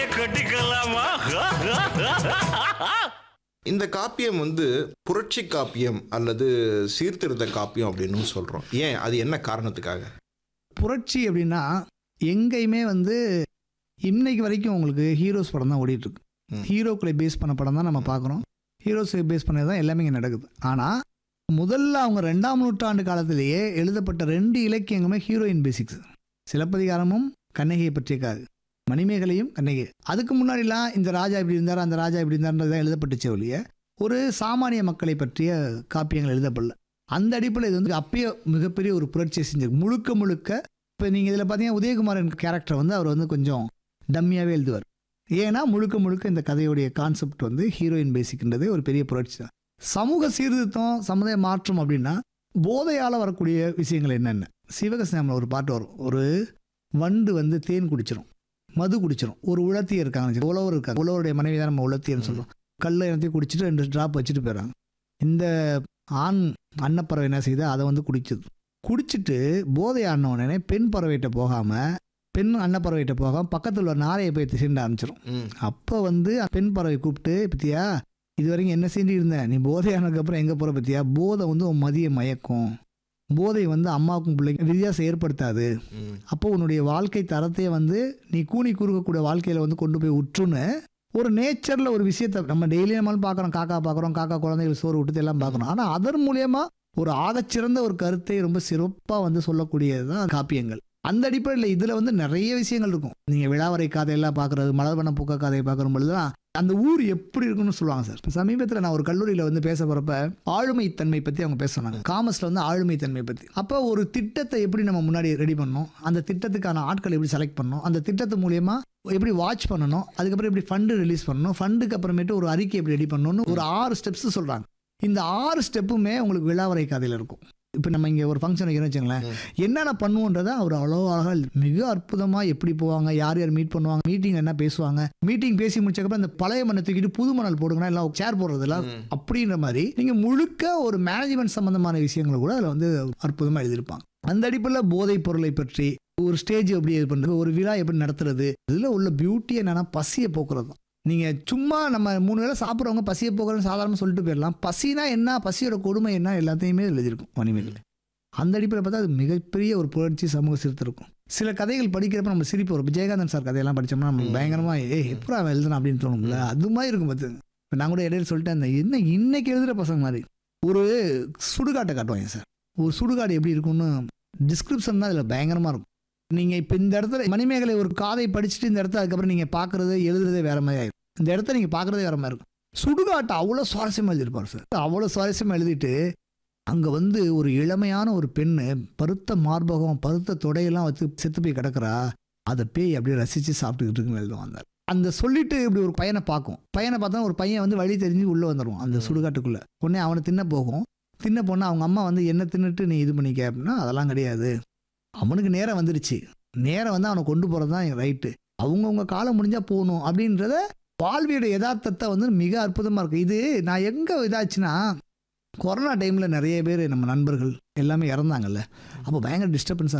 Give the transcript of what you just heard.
கட்டிக்கலாமா? இந்த காப்பியம் புரட்சி காப்பியம் அல்லது சீர்திருத்த காப்பியம் அப்படின்னு சொல்றோம். ஏன், அது என்ன காரணத்துக்காக? புரட்சி அப்படின்னா எங்கேயுமே இன்னைக்கு வரைக்கும் உங்களுக்கு ஹீரோஸ் படம் தான் ஓடிட்டு இருக்கு. ஹீரோக்களை பேஸ் பண்ண படம் தான் நம்ம பார்க்குறோம். ஹீரோஸை பேஸ் பண்ணது தான் எல்லாமே இங்கே நடக்குது. ஆனால் முதல்ல அவங்க 2ஆம் நூற்றாண்டு காலத்திலேயே எழுதப்பட்ட 2 இலக்கியங்களுமே ஹீரோயின் பேசிக்ஸ். சிலப்பதிகாரமும் கண்ணகியை பற்றிய காது, மணிமேகலையும் கண்ணகி. அதுக்கு முன்னாடிலாம் இந்த ராஜா இப்படி இருந்தார், அந்த ராஜா இப்படி இருந்தார்ன்றது தான் எழுதப்பட்டுச்சே ஒழிய ஒரு சாமானிய மக்களை பற்றிய காப்பியங்கள் எழுதப்படல. அந்த அடிப்படையில் இது அப்பயே மிகப்பெரிய ஒரு புரட்சியை செஞ்சிருக்கு. முழுக்க முழுக்க இப்போ நீங்கள் இதில் பார்த்தீங்கன்னா உதயகுமாரன் கேரக்டர் அவர் கொஞ்சம் டம்மியாகவே எழுதுவார். ஏன்னா முழுக்க முழுக்க இந்த கதையுடைய கான்செப்ட் ஹீரோயின் பேசிக்ன்றதே ஒரு பெரிய புரட்சி தான். சமூக சீர்திருத்தம், சமுதாய மாற்றம் அப்படின்னா போதையால் வரக்கூடிய விஷயங்கள் என்னென்ன? சிவகாசியில் ஒரு பாட்டு வரும். ஒரு வண்டு தேன் குடிச்சிடும், மது குடிச்சிடும். ஒரு உலத்தியர் இருக்காங்க, உழவர் இருக்காங்க. உழவருடைய மனைவி தான் நம்ம உலத்தியர்னு சொல்கிறோம். கல்லை எல்லாத்தையும் குடிச்சிட்டு 2 ட்ராப் வச்சுட்டு போயிடறாங்க. இந்த ஆண் அன்னப்பறவை என்ன செய்யுது, அதை குடிச்சது. குடிச்சிட்டு போதை ஆனோடனே பெண் பறவைகிட்ட போகாமல், பெண் அன்னப்பறவைகிட்ட போகாமல் பக்கத்தில் உள்ள நாரையை போய் திசைண்ட ஆரம்பிச்சிடும். அப்போ பெண் பறவை கூப்பிட்டு, பத்தியா இது வரைக்கும் என்ன செஞ்சு இருந்தேன், நீ போதை ஆனதுக்கப்புறம் எங்கே போகிற பத்தியா, போதை உன் மதிய மயக்கும், போதை அம்மாவுக்கும் பிள்ளைக்கும் வித்தியாசம் ஏற்படுத்தாது. அப்போ உன்னுடைய வாழ்க்கை தரத்தையே நீ கூனி குறுக்கக்கூடிய வாழ்க்கையில் கொண்டு போய் உற்றுன்னு ஒரு நேச்சரில் ஒரு விஷயத்தை நம்ம டெய்லி நம்மளும் பார்க்குறோம். காக்கா பார்க்குறோம், காக்கா குழந்தைகள் சோறு விட்டுட்டு எல்லாம் பார்க்குறோம். ஆனால் அதன் மூலயமா ஒரு ஆகச்சிறந்த ஒரு கருத்தை ரொம்ப சிறப்பாக சொல்லக்கூடியது தான் காப்பியங்கள். அந்த அடிப்படையில் இதில் நிறைய விஷயங்கள் இருக்கும். நீங்கள் விழாவரை கதையெல்லாம் பார்க்குறது, மலர்வன பூக்க கதையை பார்க்குற பொழுது தான் அந்த ஊர் எப்படி இருக்குன்னு சொல்லுவாங்க சார். சமீபத்தில் நான் ஒரு கல்லூரியில் பேச போகிறப்ப ஆளுமைத்தன்மை பற்றி அவங்க பேச சொன்னாங்க. காமர்ஸில் ஆளுமைத்தன்மை பற்றி. அப்போ ஒரு திட்டத்தை எப்படி நம்ம முன்னாடி ரெடி பண்ணணும், அந்த திட்டத்துக்கான ஆட்களை எப்படி செலக்ட் பண்ணணும், அந்த திட்டத்து மூலயமா எப்படி வாட்ச் பண்ணணும், அதுக்கப்புறம் எப்படி ஃபண்டு ரிலீஸ் பண்ணணும், ஃபண்டுக்கு அப்புறமேட்டு ஒரு அறிக்கை எப்படி ரெடி பண்ணணும்னு ஒரு 6 ஸ்டெப்ஸ் சொல்கிறாங்க. இந்த 6 ஸ்டெப்புமே உங்களுக்கு விழாவரை கதையில் இருக்கும். இப்போ நம்ம இங்கே ஒரு ஃபங்க்ஷன் வைக்கிறோம் வச்சுங்களேன், என்னென்ன பண்ணுவோன்றதை அவர் அவ்வளோ அழகாக மிக அற்புதமாக எப்படி போவாங்க, யார் யார் மீட் பண்ணுவாங்க, மீட்டிங் என்ன பேசுவாங்க, மீட்டிங் பேசி முடிச்சக்கப்புறம் இந்த பழைய மண்ணை தூக்கிட்டு புது மணல் போடுங்கன்னா எல்லாம் சேர் போடுறதுலாம் அப்படின்ற மாதிரி நீங்கள் முழுக்க ஒரு மேனேஜ்மெண்ட் சம்மந்தமான விஷயங்களை கூட அதில் அற்புதமாக எழுதியிருப்பாங்க. அந்த அடிப்படையில் போதைப் பொருளை பற்றி, ஒரு ஸ்டேஜ் எப்படி இது பண்ணுறது, ஒரு விழா எப்படி நடத்துறது, இதில் உள்ள பியூட்டி என்னன்னா பசியை போக்குறது. நீங்கள் சும்மா நம்ம 3 வேளை சாப்பிட்றவங்க பசியை போக்குறன்னு சாதாரணமாக சொல்லிட்டு போயிடலாம். பசினா என்ன, பசியோட கொடுமை என்ன, எல்லாத்தையுமே எழுதியிருக்கும் மணிமேகலை. அந்த அடிப்படையில் பார்த்தா அது மிகப்பெரிய ஒரு புரட்சி, சமூக சீர்திருத்தம். சில கதைகள் படிக்கிறப்ப நம்ம சிரிப்பு வரும். விஜயகாந்தன் சார் கதையெல்லாம் படித்தோம்னா நம்ம பயங்கரமாக எப்படி அவன் எழுதுனா அப்படின்னு தோணும்ல, அது மாதிரி இருக்கும். பார்த்து இப்போ நான் கூட இடையில சொல்லிட்டேன், என்ன இன்னைக்கு எழுதுகிற பசங்க மாதிரி ஒரு சுடுகாட்டை காட்டுவாங்க சார். ஒரு சுடுகாடு எப்படி இருக்கும்னு டிஸ்கிரிப்ஷன் தான் இதில் பயங்கரமாக இருக்கும். நீங்கள் இப்போ இந்த இடத்துல மணிமேகலை ஒரு காதை படிச்சுட்டு இந்த இடத்துல அதுக்கப்புறம் நீங்கள் பார்க்குறது எழுதுறதே வேறு மாதிரி ஆகிடும். இந்த இடத்த நீங்கள் பார்க்குறதே வேறு மாதிரி இருக்கும். சுடுகாட்டை அவ்வளோ சுவாரஸ்யமாக எழுதியிருப்பார் சார். அவ்வளோ சுவாரஸ்யமாக எழுதிட்டு அங்கே ஒரு இளமையான ஒரு பெண்ணு பருத்த மார்பகம், பருத்த தொடையெல்லாம் வச்சு செத்து போய் கிடக்குறா, அதை பேய் அப்படியே ரசித்து சாப்பிட்டுக்கிட்டு இருக்குன்னு எழுதுவாங்க. அந்த சொல்லிட்டு இப்படி ஒரு பையனை பார்க்கும். பையனை பார்த்தா ஒரு பையன் வழி தெரிஞ்சு உள்ளே வந்துடுவான் அந்த சுடுகாட்டுக்குள்ளே. உடனே அவனை தின்ன போகும். தின்ன போனால் அவங்க அம்மா என்ன தின்னுட்டு நீ இது பண்ணிக்க அப்படின்னா, அதெல்லாம் கிடையாது, அவனுக்கு நேரம் வந்துருச்சு, நேரம் அவனை கொண்டு போகிறது தான் ரைட்டு, அவங்கவுங்க காலம் முடிஞ்சால் போகணும் அப்படின்றத வாழ்வியோட யதார்த்தத்தை மிக அற்புதமாக இருக்குது. இது நான் எங்கே இதாச்சுன்னா, கொரோனா டைமில் நிறைய பேர் நம்ம நண்பர்கள் எல்லாமே இறந்தாங்கல்ல, அப்போ பயங்கர டிஸ்டர்பன்ஸாக